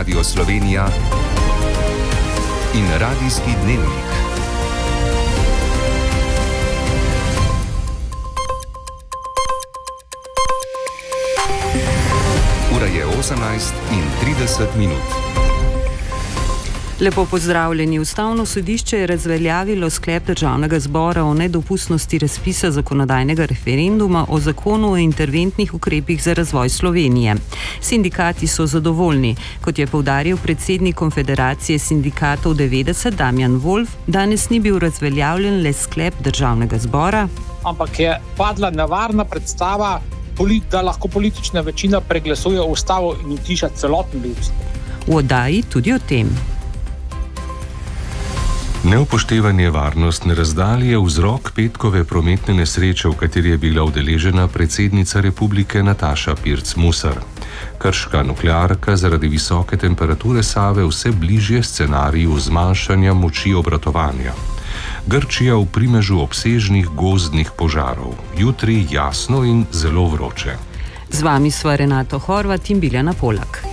Radio Slovenija in Radijski dnevnik. Ura je 18:30. Lepo pozdravljeni. Ustavno sodišče je razveljavilo sklep Državnega zbora o nedopustnosti razpisa zakonodajnega referenduma o zakonu o interventnih ukrepih za razvoj Slovenije. Sindikati so zadovoljni. Kot je poudaril predsednik Konfederacije sindikatov 90 Damjan Wolf, danes ni bil razveljavljen le sklep Državnega zbora, ampak je padla nevarna predstava, da lahko politična večina preglasuje ustavo in utiša celoten ljudstvo. V oddaji tudi o tem. Neupoštevanje varnostne razdalje je vzrok petkove prometne nesreče, v kateri je bila udeležena predsednica republike Nataša Pirc Musar. Krška nuklearka zaradi visoke temperature Save vse bližje scenariju zmanjšanja moči obratovanja. Grčija v primežu obsežnih gozdnih požarov. Jutri jasno in zelo vroče. Z vami sva Renato Horvat in Biljana Polak.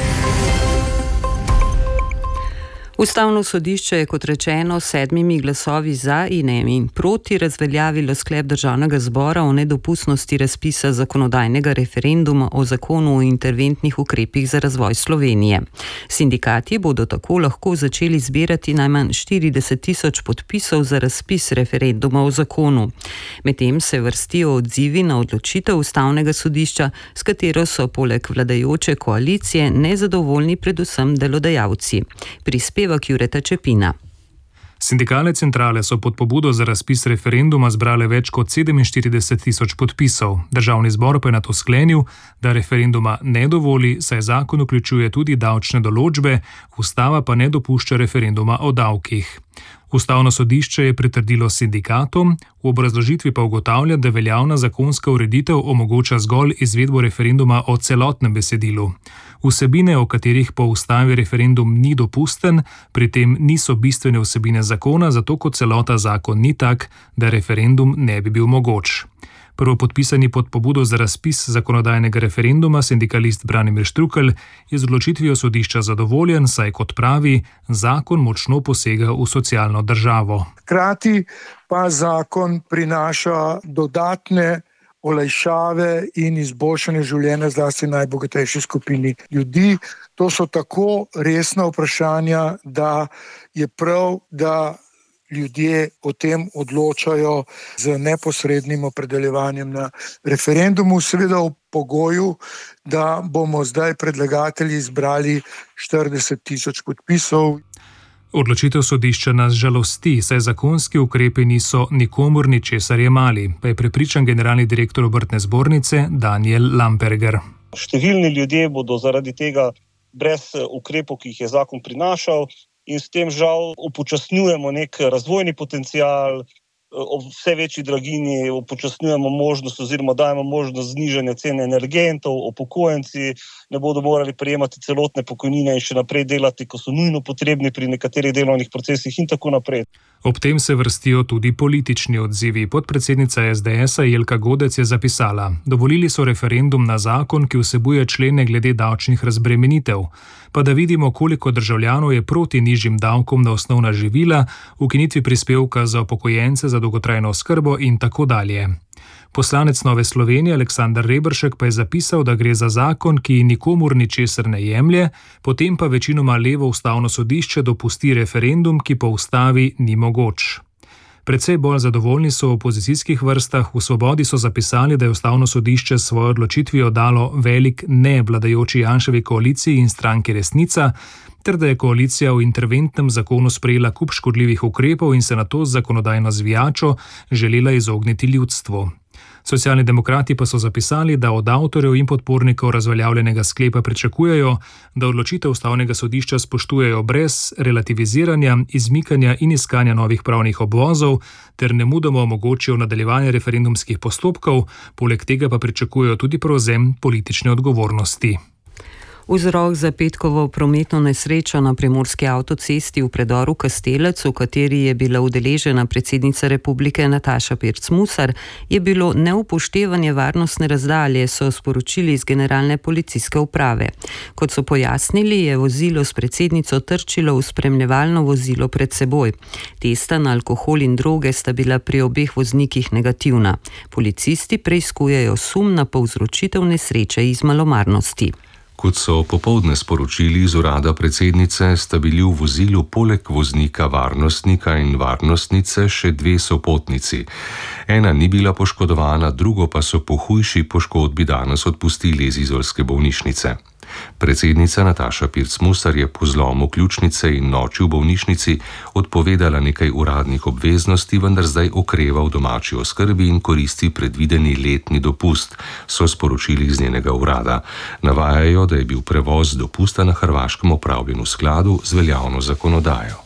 Ustavno sodišče je, kot rečeno, 7 glasovi za in 1 proti razveljavilo sklep Državnega zbora o nedopustnosti razpisa zakonodajnega referenduma o zakonu o interventnih ukrepih za razvoj Slovenije. Sindikati bodo tako lahko začeli zbirati najmanj 40.000 podpisov za razpis referenduma o zakonu. Medtem se vrstijo odzivi na odločitev Ustavnega sodišča, s katero so poleg vladajoče koalicije nezadovoljni predvsem delodajalci. Jureta Čepina. Sindikalne centrale so pod pobudo za razpis referenduma zbrale več kot 47.000 podpisov. Državni zbor pa je nato sklenil, da referenduma ne dovoli, saj zakon vključuje tudi davčne določbe, ustava pa ne dopušča referenduma o davkih. Ustavno sodišče je pritrdilo sindikatom, v obrazložitvi pa ugotavlja, da veljavna zakonska ureditev omogoča zgolj izvedbo referenduma o celotnem besedilu. Vsebine, o katerih po ustavi referendum ni dopusten, pri tem niso bistvene vsebine zakona, zato kot celota zakon ni tak, da referendum ne bi bil mogoč. Prvopodpisani pod pobudo za razpis zakonodajnega referenduma sindikalist Branimir Štrukelj je z odločitvijo sodišča zadovoljen, saj kot pravi, zakon močno posega v socialno državo. Hkrati pa zakon prinaša dodatne olajšave in izboljšanje življenja zlasti najbogatejši skupini ljudi. To so tako resna vprašanja, da je prav, da ljudje o tem odločajo z neposrednim opredeljevanjem na referendumu, seveda v pogoju, da bomo zdaj predlagatelji zbrali 40.000 podpisov. Odločitev sodišča nas žalosti, saj zakonski ukrepi niso nikomur ničesar jemali, pa je prepričan generalni direktor Obrtne zbornice Daniel Lamperger. Številni ljudje bodo zaradi tega brez ukrepov, ki jih je zakon prinašal, in s tem žal upočasnjujemo nek razvojni potencial, ob vse večji draginji upočasnjujemo možnost oziroma dajemo možnost znižanja cene energentov, upokojenci ne bodo morali prejemati celotne pokojnine in še naprej delati, ko so nujno potrebni pri nekaterih delovnih procesih in tako naprej. Ob tem se vrstijo tudi politični odzivi. Podpredsednica SDS-a Jelka Godec je zapisala: dovolili so referendum na zakon, ki vsebuje člene glede davčnih razbremenitev. Pa da vidimo, koliko državljanov je proti nižjim davkom na osnovna živila, ukinitvi prispevka za upokojence za dolgotrajno oskrbo in tako dalje. Poslanec Nove Slovenije Aleksander Reberšek pa je zapisal, da gre za zakon, ki nikomur ničesar ne jemlje, potem pa večinoma levo ustavno sodišče dopusti referendum, ki po ustavi ni mogoč. Precej bolj zadovoljni so v opozicijskih vrstah. V Svobodi so zapisali, da je ustavno sodišče s svojo odločitvijo dalo velik ne vladajoči Janševi koaliciji in stranki Resnica, ter da je koalicija v interventnem zakonu sprejela kup škodljivih ukrepov in se nato z zakonodajno zvijačo želela izogniti ljudstvu. Socialni demokrati pa so zapisali, da od avtorjev in podpornikov razveljavljenega sklepa pričakujejo, da odločitev ustavnega sodišča spoštujejo brez relativiziranja, izmikanja in iskanja novih pravnih obvozov ter nemudoma omogočijo nadaljevanje referendumskih postopkov, poleg tega pa pričakujejo tudi prevzem politične odgovornosti. Vzrok za petkovo prometno nesrečo na primorski avtocesti v predoru Kastelec, v kateri je bila udeležena predsednica republike Nataša Pirc Musar, je bilo neupoštevanje varnostne razdalje, so sporočili iz generalne policijske uprave. Kot so pojasnili, je vozilo s predsednico trčilo v spremljevalno vozilo pred seboj. Testa na alkohol in droge sta bila pri obeh voznikih negativna. Policisti preiskujejo sum na povzročitev nesreče iz malomarnosti. Kot so popoldne sporočili iz urada predsednice, sta bili v vozilu poleg voznika varnostnika in varnostnice še dve sopotnici. Ena ni bila poškodovana, drugo pa so po hujši poškodbi danes odpustili iz izolske bolnišnice. Predsednica Nataša Pirc Musar je po zlomu ključnice in noči v bolnišnici odpovedala nekaj uradnih obveznosti, vendar zdaj okreva v domači oskrbi in koristi predvideni letni dopust, so sporočili iz njenega urada. Navajajo, da je bil prevoz dopusta na Hrvaškem opravljen v skladu z veljavno zakonodajo.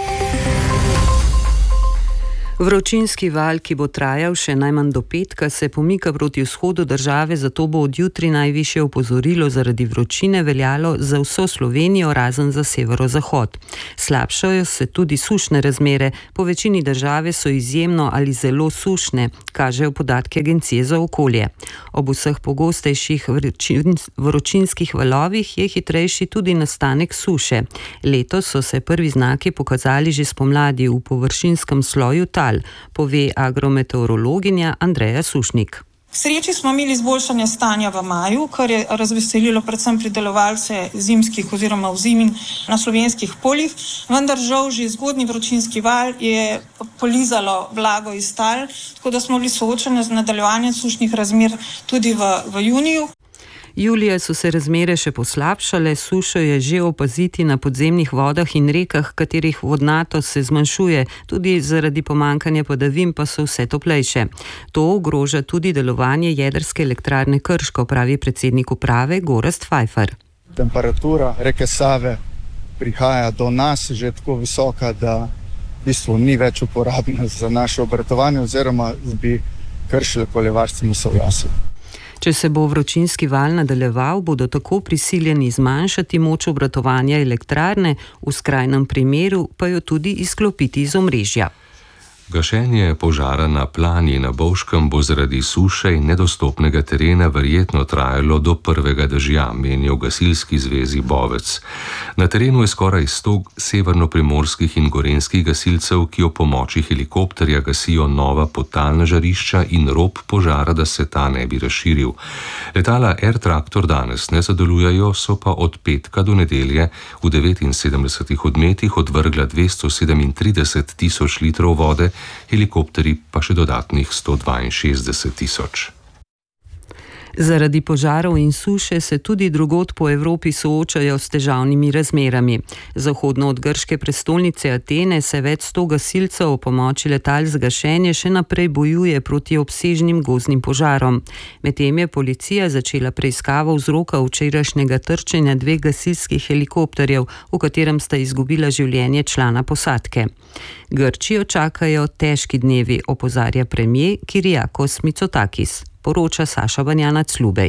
Vročinski val, ki bo trajal še najmanj do petka, se pomika proti vzhodu države, zato bo od jutri najvišje opozorilo zaradi vročine veljalo za vso Slovenijo, razen za severozahod. Slabšajo se tudi sušne razmere, po večini države so izjemno ali zelo sušne, kažejo podatke Agencije za okolje. Ob vseh pogostejših vročinskih valovih je hitrejši tudi nastanek suše. Letos so se prvi znaki pokazali že spomladi v površinskem sloju tal, pove agrometeorologinja Andreja Sušnik. K sreči smo imeli izboljšanje stanja v maju, kar je razveselilo predvsem pridelovalce zimskih oziroma ozimin na slovenskih poljih, vendar žal že zgodnji vročinski val je polizalo vlago iz tal, tako da smo bili soočeni z nadaljevanjem sušnih razmer tudi v juniju. Julija so se razmere še poslabšale, sušo je že opaziti na podzemnih vodah in rekah, katerih vodnatost se zmanjšuje, tudi zaradi pomankanja padavin pa so vse toplejše. To ogroža tudi delovanje jedrske elektrarne Krško, pravi predsednik uprave Gorazd Fajfar. Temperatura reke Save prihaja do nas že tako visoka, da v bistvu ni več uporabna za naše obratovanje oziroma bi kršile okoljevarstveno soglasje. Če se bo vročinski val nadaljeval, bodo tako prisiljeni zmanjšati moč obratovanja elektrarne, v skrajnem primeru pa jo tudi izklopiti iz omrežja. Gašenje požara na Planji na Bovškem bo zaradi suše in nedostopnega terena verjetno trajalo do prvega dežja, menijo v gasilski zvezi Bovec. Na terenu je skoraj 100 severnoprimorskih in gorenjskih gasilcev, ki o pomoči helikopterja gasijo nova podtalna žarišča in rob požara, da se ta ne bi razširil. Letala Air Tractor danes ne zadelujejo, so pa od petka do nedelje v 79 odmetih odvrgla 237 tisoč litrov vode, helikopterji pa še dodatnih 162 tisoč. Zaradi požarov in suše se tudi drugod po Evropi soočajo s težavnimi razmerami. Zahodno od grške prestolnice Atene se več 100 gasilcev o pomoči letal za gašenje še naprej bojuje proti obsežnim gozdnim požarom. Medtem je policija začela preiskavo vzroka včerajšnjega trčenja dveh gasilskih helikopterjev, v katerem sta izgubila življenje člana posadke. Grčijo čakajo težki dnevi, opozarja premier Kyriakos Mitsotakis. Poroča Saša Banjanac-Lubej.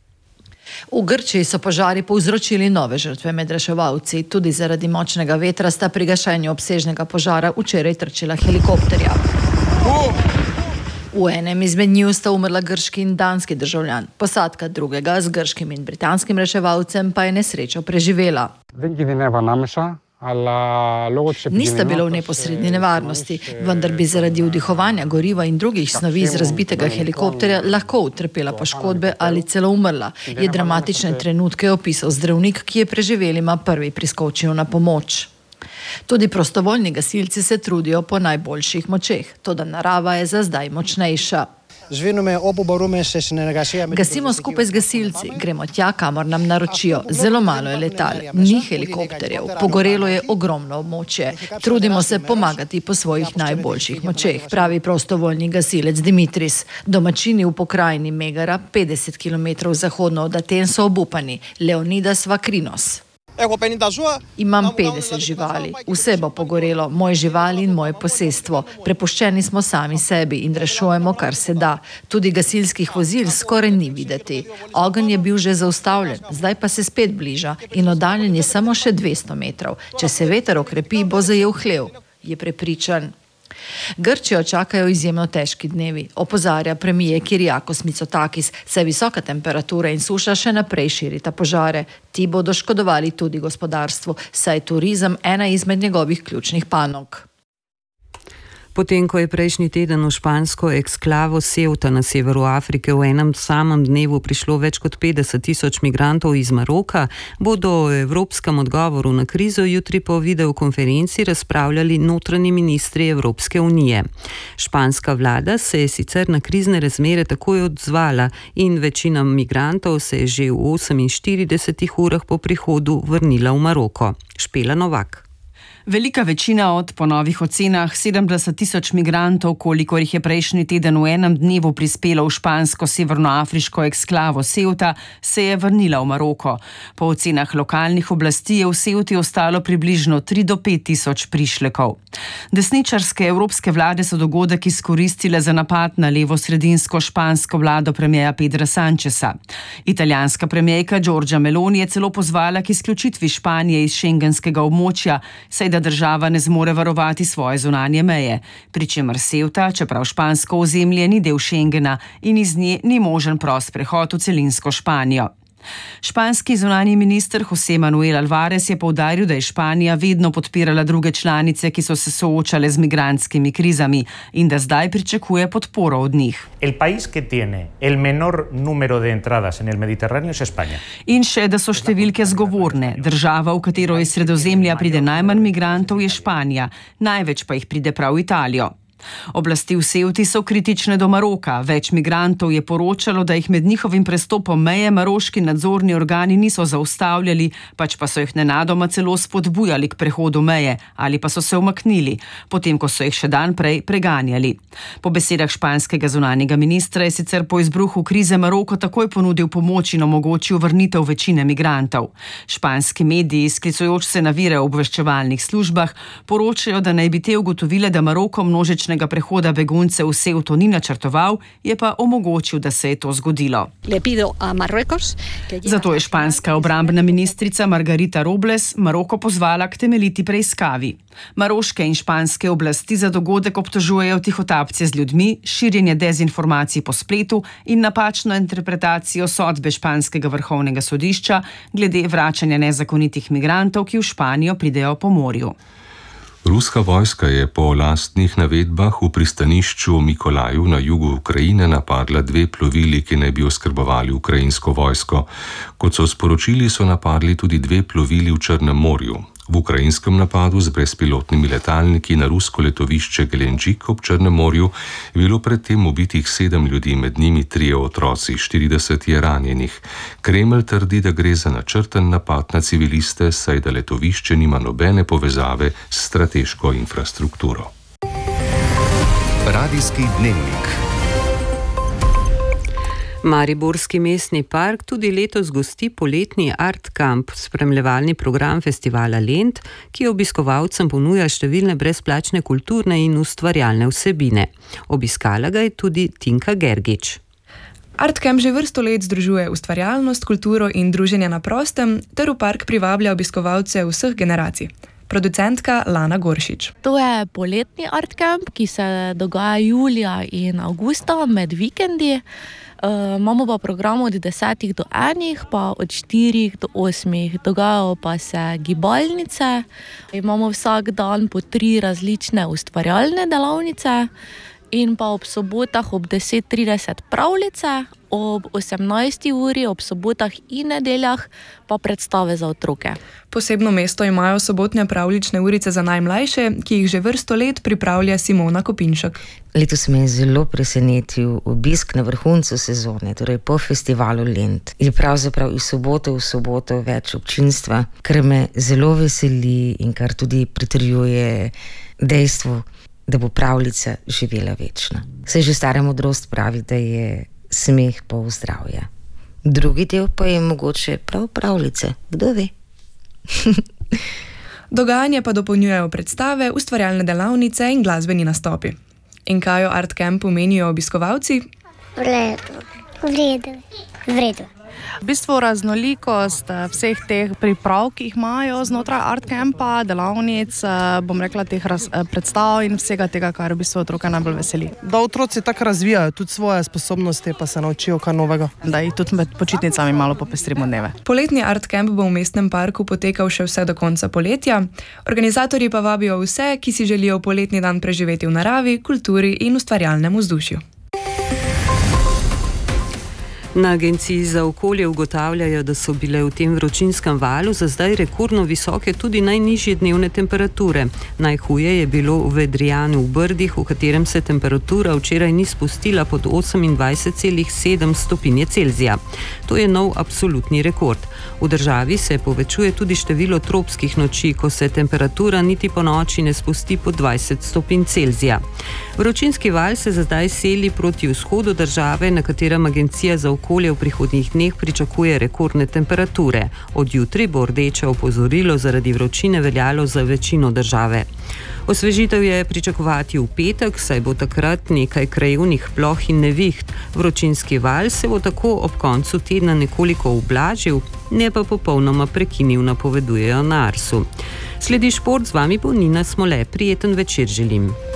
V Grčiji so požari povzročili nove žrtve med reševalci. Tudi zaradi močnega vetra sta pri gašenju obsežnega požara včeraj trčila helikopterja. V enem izmed njiju sta umrla grški in danski državljan. Posadka drugega z grškim in britanskim reševalcem pa je nesrečo preživela. Nista bila v neposredni nevarnosti, vendar bi zaradi vdihovanja goriva in drugih snovi iz razbitega helikopterja lahko utrpela poškodbe ali celo umrla, je dramatične trenutke opisal zdravnik, ki je preživelima prvi priskočil na pomoč. Tudi prostovoljni gasilci se trudijo po najboljših močeh, toda narava je za zdaj močnejša. Gasimo skupaj z gasilci, gremo tja, kamor nam naročijo. Zelo malo je letal, ni helikopterjev, pogorelo je ogromno območje. Trudimo se pomagati po svojih najboljših močeh, pravi prostovoljni gasilec Dimitris. Domačini v pokrajini Megara, 50 km zahodno od Aten, so obupani. Leonidas Vakrinos. Imam 50 živali, vse bo pogorelo, moje živali in moje posestvo. Prepuščeni smo sami sebi in rešujemo, kar se da. Tudi gasilskih vozil skoraj ni videti. Ogenj je bil že zaustavljen, zdaj pa se spet bliža in oddaljen je samo še 200 metrov. Če se veter okrepi, bo zajel hlev, je prepričan. Grčijo čakajo izjemno težki dnevi, opozarja premijer Kyriakos Mitsotakis, saj visoka temperatura in suša še naprej širita požare. Ti bodo škodovali tudi gospodarstvu, saj je turizem ena izmed njegovih ključnih panog. Potem, ko je prejšnji teden v špansko eksklavo Ceuta na severu Afrike v enem samem dnevu prišlo več kot 50.000 migrantov iz Maroka, bodo o evropskem odgovoru na krizo jutri po videokonferenci razpravljali notranji ministri Evropske unije. Španska vlada se je sicer na krizne razmere takoj odzvala in večina migrantov se je že v 48 urah po prihodu vrnila v Maroko. Špela Novak. Velika večina od, po novih ocenah, 70.000 migrantov, kolikor jih je prejšnji teden v enem dnevu prispelo v špansko severnoafriško eksklavo Ceuta, se je vrnila v Maroko. Po ocenah lokalnih oblasti je v Ceuti ostalo približno 3 do 5 tisoč prišlekov. Desničarske evropske vlade so dogodek izkoristile za napad na levo-sredinsko špansko vlado premierja Pedra Sancheza. Italijanska premierka Giorgia Meloni je celo pozvala k izključitvi Španije iz šengenskega območja, saj da država ne zmore varovati svoje zunanje meje, pri čemer Ceuta, čeprav špansko ozemlje, ni del Schengena in iz nje ni možen prost prehod v celinsko Španijo. Španski zunanji minister José Manuel Álvarez je poudaril, da je Španija vedno podpirala druge članice, ki so se soočale z migrantskimi krizami in da zdaj pričakuje podporo od njih. In še, da so številke zgovorne. Država, v katero iz Sredozemlja pride najmanj migrantov, je Španija, največ pa jih pride prav v Italijo. Oblasti v Ceuti so kritične do Maroka. Več migrantov je poročalo, da jih med njihovim prestopom meje maroški nadzorni organi niso zaustavljali, pač pa so jih nenadoma celo spodbujali k prehodu meje ali pa so se umaknili, potem ko so jih še dan prej preganjali. Po besedah španskega zunanjega ministra je sicer po izbruhu krize Maroko takoj ponudil pomoč in omogočil vrnitev večine migrantov. Španski mediji, sklicujoč se na vire v obveščevalnih službah, poročajo, da naj bi te ugotovile, da Maroko množičnega prehoda beguncev v Ceuto ni načrtoval, je pa omogočil, da se je to zgodilo. Zato je španska obrambna ministrica Margarita Robles Maroko pozvala k temeljiti preiskavi. Maroške in španske oblasti za dogodek obtožujejo tihotapce z ljudmi, širjenje dezinformacij po spletu in napačno interpretacijo sodbe španskega vrhovnega sodišča glede vračanja nezakonitih migrantov, ki v Španijo pridejo po morju. Ruska vojska je po lastnih navedbah v pristanišču Mikolaju na jugu Ukrajine napadla 2 plovili, ki naj bi oskrbovali ukrajinsko vojsko. Kot so sporočili, so napadli tudi 2 plovili v Črnem morju. V ukrajinskem napadu z brezpilotnimi letalniki na rusko letovišče Gelenčik ob Črnem morju je bilo predtem ubitih 7 ljudi, med njimi 3 otroci, 40 je ranjenih. Kremelj trdi, da gre za načrten napad na civiliste, saj da letovišče nima nobene povezave s strateško infrastrukturo. Radijski dnevnik. Mariborski mestni park tudi letos gosti poletni Art Camp, spremljevalni program festivala Lent, ki obiskovalcem ponuja številne brezplačne kulturne in ustvarjalne vsebine. Obiskala ga je tudi Tinka Gergič. Art Camp že vrsto let združuje ustvarjalnost, kulturo in druženje na prostem, ter v park privablja obiskovalce vseh generacij. Producentka Lana Goršič. To je poletni Art Camp, ki se dogaja julija in avgusta med vikendi. Imamo pa program od 10 do 1, pa od 4 do 8. Dogajajo pa se gibalnice. Imamo vsak dan po 3 različne ustvarjalne delavnice in pa ob sobotah ob 10:30 pravljice, ob 18. uri, ob sobotah in nedeljah pa predstave za otroke. Posebno mesto imajo sobotne pravljične urice za najmlajše, ki jih že vrsto let pripravlja Simona Kopinšek. Letos me je zelo presenetil obisk na vrhuncu sezone, torej po festivalu Lent. Je pravzaprav iz sobote v soboto več občinstva, kar me zelo veseli in kar tudi pritrjuje dejstvu, da bo pravljica živela večno. Saj že stara modrost pravi, da je smeh pol zdravja. Drugi del pa je mogoče prav pravljice, kdo ve? Dogajanje pa dopolnjujejo predstave, ustvarjalne delavnice in glasbeni nastopi. In kaj o Art Campu menijo obiskovalci? V redu. V bistvu raznolikost vseh teh priprav, ki jih imajo znotraj Art Campa, delavnic, bom rekla, teh predstav in vsega tega, kar v bistvu otroka najbolj veseli. Da otroci tako razvijajo tudi svoje sposobnosti, pa se naučijo kaj novega. Da jih tudi med počitnicami malo popestrimo dneve. Poletni Art Camp bo v mestnem parku potekal še vse do konca poletja. Organizatorji pa vabijo vse, ki si želijo poletni dan preživeti v naravi, kulturi in ustvarjalnem vzdušju. Na Agenciji za okolje ugotavljajo, da so bile v tem vročinskem valu za zdaj rekordno visoke tudi najnižje dnevne temperature. Najhuje je bilo v Vedrijanu v Brdih, v katerem se temperatura včeraj ni spustila pod 28,7 stopinje Celzija. To je nov absolutni rekord. V državi se povečuje tudi število tropskih noči, ko se temperatura niti po noči ne spusti pod 20 stopinj Celzija. Vročinski val se za zdaj seli proti vzhodu države, na katerem Agencija za okolje v prihodnjih dneh pričakuje rekordne temperature. Od jutri bo rdeče opozorilo zaradi vročine veljalo za večino države. Osvežitev je pričakovati v petek, saj bo takrat nekaj krajevnih ploh in neviht. Vročinski val se bo tako ob koncu tedna nekoliko ublažil, ne pa popolnoma prekinil, napovedujejo na Arsu. Sledi šport, z vami bo Nina Smole. Prijeten večer želim.